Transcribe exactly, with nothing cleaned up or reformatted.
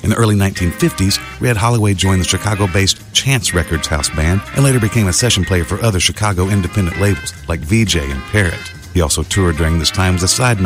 In the early nineteen fifties, Red Holloway joined the Chicago-based Chance Records house band and later became a session player for other Chicago independent labels like V J and Parrot. He also toured during this time as a side